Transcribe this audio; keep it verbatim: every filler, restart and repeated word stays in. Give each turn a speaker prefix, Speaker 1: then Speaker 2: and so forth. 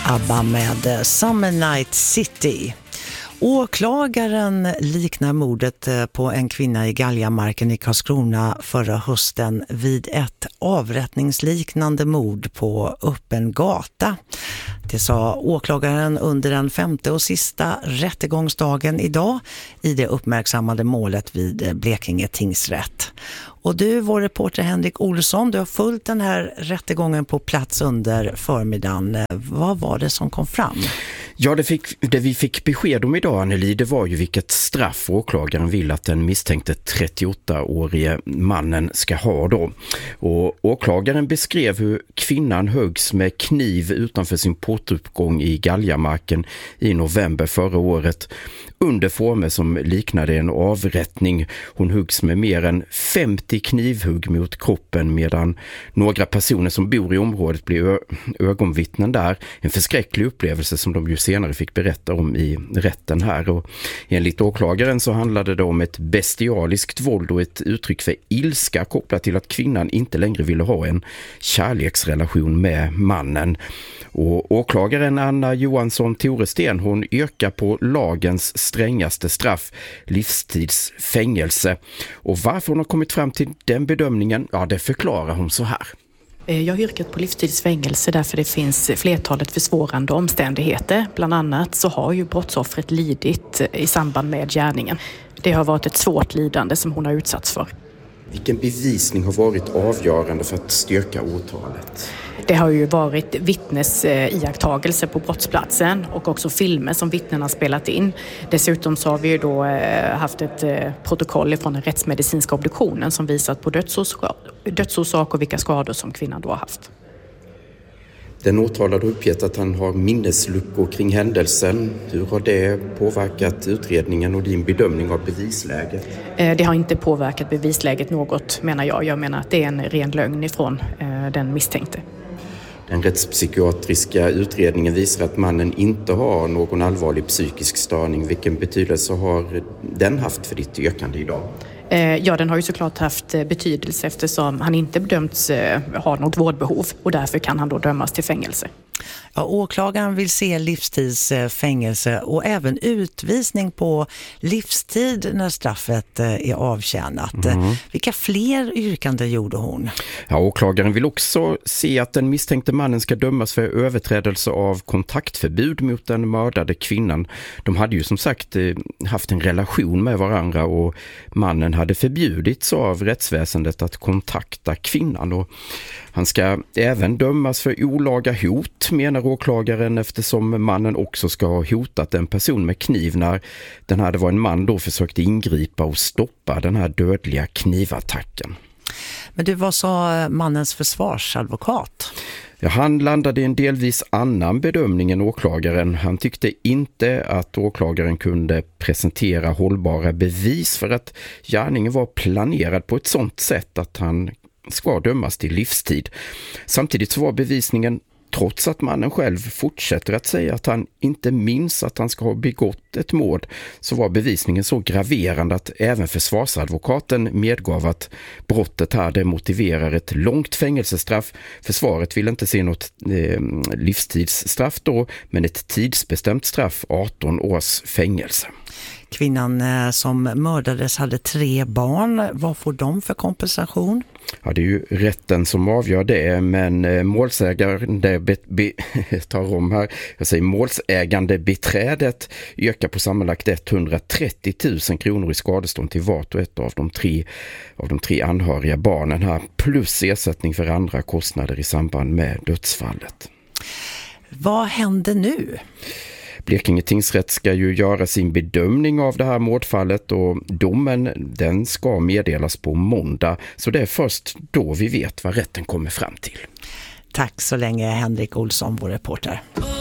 Speaker 1: ABBA med Summer Night City. Åklagaren liknar mordet på en kvinna i Galjamarken i Karlskrona förra hösten vid ett avrättningsliknande mord på öppen gata. Det sa åklagaren under den femte och sista rättegångsdagen idag i det uppmärksammade målet vid Blekinge tingsrätt. Och du, vår reporter Henrik Olsson, du har följt den här rättegången på plats under förmiddagen. Vad var det som kom fram?
Speaker 2: Ja, det, fick, det vi fick besked om idag, Anneli, det var ju vilket straff åklagaren vill att den misstänkte trettioåtta-årige mannen ska ha då. Och åklagaren beskrev hur kvinnan höggs med kniv utanför sin portuppgång i Galjamarken i november förra året under former som liknade en avrättning. Hon huggs med mer än femtio knivhugg mot kroppen medan några personer som bor i området blev ö- ögonvittnen där. En förskräcklig upplevelse som de ju senare fick berätta om i rätten här. Och enligt åklagaren så handlade det om ett bestialiskt våld och ett uttryck för ilska kopplat till att kvinnan inte längre ville ha en kärleksrelation med mannen. Och åklagaren Anna Johansson Toresten, hon yrkar på lagens strängaste straff, livstidsfängelse. Och varför hon har kommit fram till den bedömningen, ja, det förklarar hon så här.
Speaker 3: Jag har yrkat på livstidsfängelse därför det finns flertalet försvårande omständigheter. Bland annat så har ju brottsoffret lidit i samband med gärningen. Det har varit ett svårt lidande som hon har utsatts för.
Speaker 2: Vilken bevisning har varit avgörande för att styrka åtalet?
Speaker 3: Det har ju varit vittnes iakttagelser på brottsplatsen och också filmer som vittnena spelat in. Dessutom så har vi ju då haft ett protokoll från den rättsmedicinska obduktionen som visat på dödsorsak och vilka skador som kvinnan då har haft.
Speaker 2: Den åtalade har uppgett att han har minnesluckor kring händelsen. Hur har det påverkat utredningen och din bedömning av bevisläget?
Speaker 3: Det har inte påverkat bevisläget något, menar jag. Jag menar att det är en ren lögn ifrån den misstänkte.
Speaker 2: Den rättspsykiatriska utredningen visar att mannen inte har någon allvarlig psykisk störning. Vilken betydelse har den haft för ditt yrkande idag?
Speaker 3: Ja, den har ju såklart haft betydelse eftersom han inte bedömts ha något vårdbehov och därför kan han då dömas till fängelse.
Speaker 1: Ja, åklagaren vill se livstidsfängelse och även utvisning på livstid när straffet är avtjänat. Mm. Vilka fler yrkanden gjorde hon?
Speaker 2: Ja, åklagaren vill också se att den misstänkte mannen ska dömas för överträdelse av kontaktförbud mot den mördade kvinnan. De hade ju som sagt haft en relation med varandra och mannen hade förbjudits av rättsväsendet att kontakta kvinnan. Och han ska även dömas för olaga hot, menar åklagaren, eftersom mannen också ska ha hotat en person med kniv när den här, det var en man då, försökte ingripa och stoppa den här dödliga knivattacken.
Speaker 1: Men du, vad sa mannens försvarsadvokat?
Speaker 2: Ja, han landade i en delvis annan bedömning än åklagaren. Han tyckte inte att åklagaren kunde presentera hållbara bevis för att gärningen var planerad på ett sådant sätt att han ska dömas till livstid. Samtidigt så var bevisningen, trots att mannen själv fortsätter att säga att han inte minns att han ska ha begått ett mord, så var bevisningen så graverande att även försvarsadvokaten medgav att brottet här det motiverar ett långt fängelsestraff. Försvaret vill inte se något eh, livstidsstraff då, men ett tidsbestämt straff, arton års fängelse.
Speaker 1: Kvinnan som mördades hade tre barn. Vad får de för kompensation?
Speaker 2: Ja, det är ju rätten som avgör det, men målsägande be, be, tar om här, jag säger målsägande beträdet yrkar på sammanlagt etthundratrettio tusen kronor i skadestånd till vart och ett av de tre av de tre anhöriga barnen här, plus ersättning för andra kostnader i samband med dödsfallet.
Speaker 1: Vad händer nu?
Speaker 2: Blekinge tingsrätt ska ju göra sin bedömning av det här mordfallet och domen den ska meddelas på måndag. Så det är först då vi vet vad rätten kommer fram till.
Speaker 1: Tack så länge, Henrik Olsson, vår reporter.